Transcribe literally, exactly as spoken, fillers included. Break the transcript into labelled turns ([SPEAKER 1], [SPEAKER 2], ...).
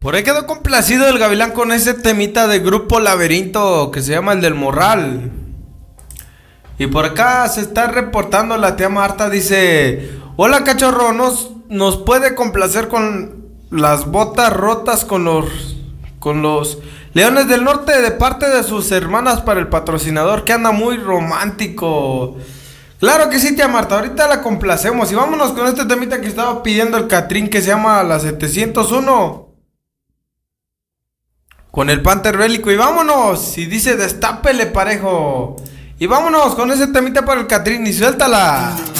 [SPEAKER 1] Por ahí quedó complacido el Gavilán con ese temita de Grupo Laberinto que se llama el del Morral. Y por acá se está reportando la tía Marta, dice: hola cachorro, ¿nos, nos puede complacer con las botas rotas con los, con los Leones del Norte de parte de sus hermanas para el patrocinador que anda muy romántico? Claro que sí, tía Marta, ahorita la complacemos. Y vámonos con este temita que estaba pidiendo el Catrín, que se llama La setecientos uno, con el Panther Bélico. Y vámonos, y dice: destápele parejo. Y vámonos con ese temita para el Catrín y suéltala.